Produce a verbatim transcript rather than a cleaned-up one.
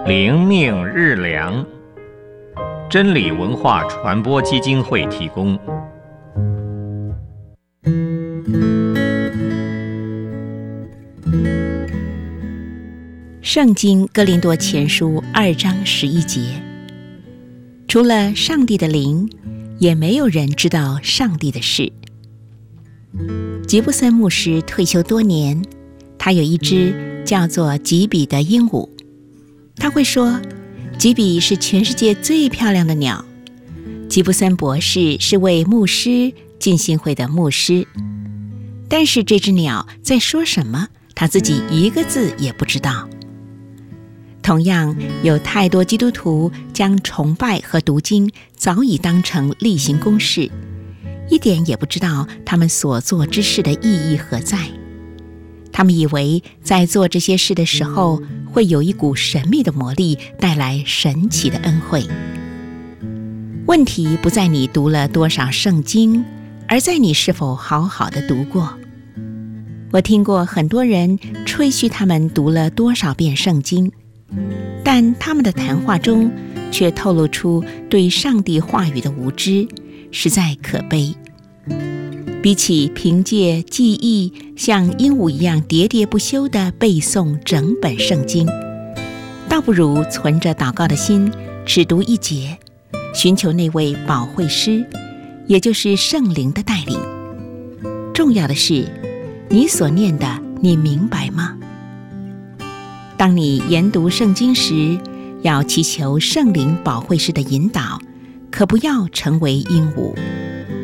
灵命日粮，真理文化传播基金会提供。 圣经哥林多前书二章十一节，除了上帝的灵，也没有人知道上帝的事。吉布森牧师退休多年，他有一只叫做吉比的鹦鹉。他会说，吉比是全世界最漂亮的鸟。吉布森博士是位牧师，浸信会的牧师。但是这只鸟在说什么，他自己一个字也不知道。同样，有太多基督徒将崇拜和读经早已当成例行公事，一点也不知道他们所做之事的意义何在。他们以为在做这些事的时候，会有一股神秘的魔力带来神奇的恩惠。问题不在你读了多少圣经，而在你是否好好的读过。我听过很多人吹嘘他们读了多少遍圣经，但他们的谈话中却透露出对上帝话语的无知，实在可悲。比起凭借记忆像鹦鹉一样喋喋不休地背诵整本圣经，倒不如存着祷告的心，只读一节，寻求那位保惠师，也就是圣灵的带领。重要的是，你所念的你明白吗？当你研读圣经时，要祈求圣灵保惠师的引导，可不要成为鹦鹉。